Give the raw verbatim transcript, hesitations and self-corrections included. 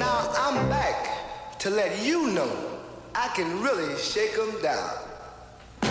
now I'm back to let you know I can really shake 'em down.